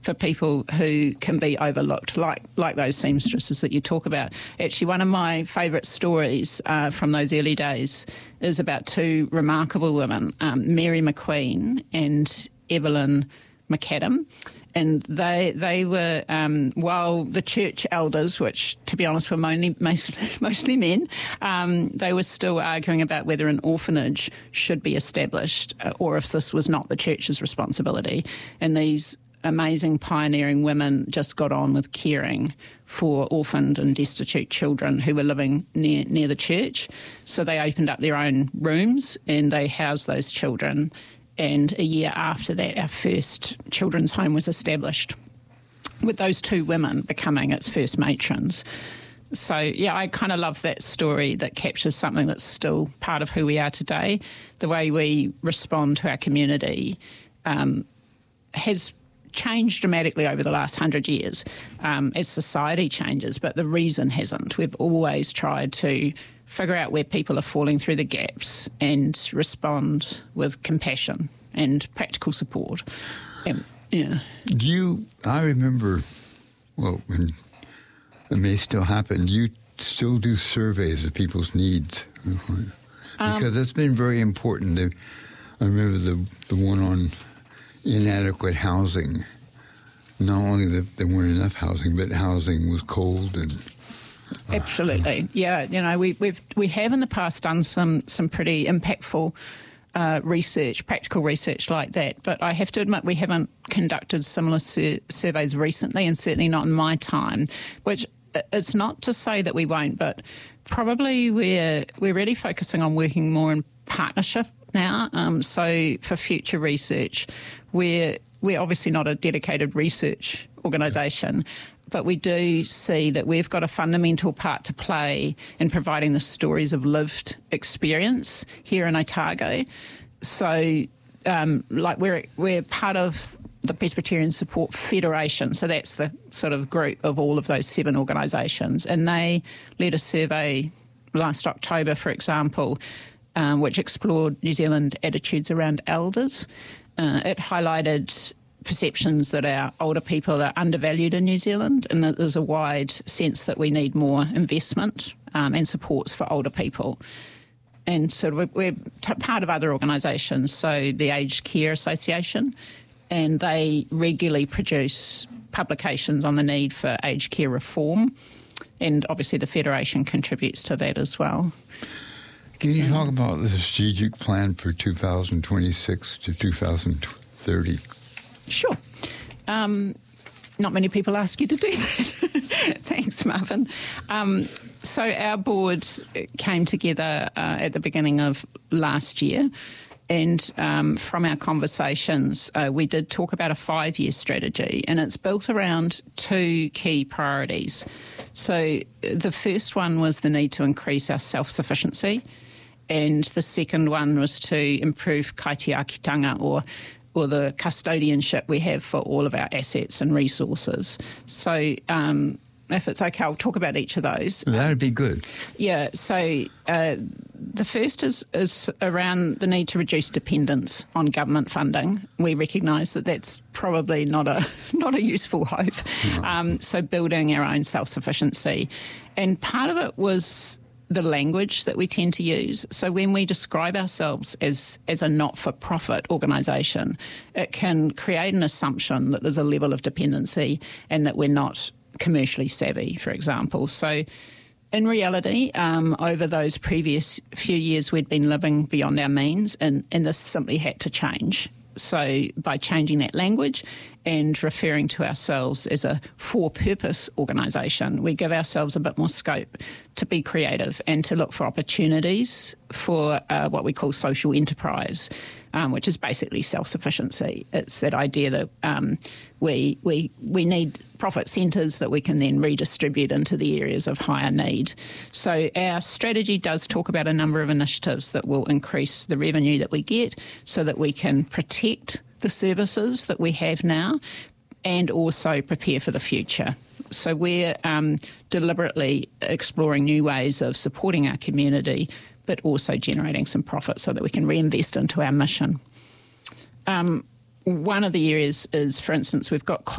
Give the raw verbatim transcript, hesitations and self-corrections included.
for people who can be overlooked, like like those seamstresses that you talk about. Actually, one of my favourite stories uh, from those early days is about two remarkable women, um, Mary McQueen and Evelyn McAdam. And they they were, um, while the church elders, which to be honest were mainly, mostly, mostly men, um, they were still arguing about whether an orphanage should be established uh, or if this was not the church's responsibility. And these amazing pioneering women just got on with caring for orphaned and destitute children who were living near near the church. So they opened up their own rooms and they housed those children. And a year after that, our first children's home was established, with those two women becoming its first matrons. So, yeah, I kind of love that story that captures something that's still part of who we are today. The way we respond to our community um, has changed dramatically over the last hundred years um, as society changes, but the reason hasn't. We've always tried to figure out where people are falling through the gaps and respond with compassion and practical support. And, yeah. Do you, I remember, well, and it may still happen, do you still do surveys of people's needs? Because um, that's been very important. I remember the, the one on inadequate housing. Not only that there weren't enough housing, but housing was cold and... Absolutely, yeah. You know, we we've we have in the past done some some pretty impactful uh, research, practical research like that. But I have to admit, we haven't conducted similar sur- surveys recently, and certainly not in my time. Which it's not to say that we won't, but probably we're we're really focusing on working more in partnership now. Um, so for future research, we're we're obviously not a dedicated research organisation. But we do see that we've got a fundamental part to play in providing the stories of lived experience here in Otago. So, um, like, we're we're part of the Presbyterian Support Federation, so that's the sort of group of all of those seven organisations, and they led a survey last October, for example, um, which explored New Zealand attitudes around elders. Uh, it highlighted perceptions that our older people are undervalued in New Zealand, and that there's a wide sense that we need more investment um, and supports for older people. And sort of we're t- part of other organisations, so the Aged Care Association, and they regularly produce publications on the need for aged care reform, and obviously the Federation contributes to that as well. Can you talk about the strategic plan for two thousand twenty-six to two thousand thirty? Sure. Um, not many people ask you to do that. Thanks, Marvin. Um, so our board came together uh, at the beginning of last year, and um, from our conversations, uh, we did talk about a five-year strategy, and it's built around two key priorities. So the first one was the need to increase our self-sufficiency, and the second one was to improve kaitiakitanga, or or the custodianship we have for all of our assets and resources. So um, if it's okay, I'll talk about each of those. That'd be good. Yeah, so uh, the first is, is around the need to reduce dependence on government funding. We recognise that that's probably not a not a useful hope. No. Um, so building our own self-sufficiency. And part of it was the language that we tend to use. So when we describe ourselves as, as a not-for-profit organisation, it can create an assumption that there's a level of dependency and that we're not commercially savvy, for example. So in reality, um, over those previous few years, we'd been living beyond our means, and, and this simply had to change. So by changing that language and referring to ourselves as a for-purpose organisation, we give ourselves a bit more scope to be creative and to look for opportunities for uh, what we call social enterprise, um, which is basically self-sufficiency. It's that idea that um, we we we need profit centres that we can then redistribute into the areas of higher need. So our strategy does talk about a number of initiatives that will increase the revenue that we get so that we can protect the services that we have now and also prepare for the future. So we're um, deliberately exploring new ways of supporting our community, but also generating some profit so that we can reinvest into our mission. Um, one of the areas is, for instance, we've got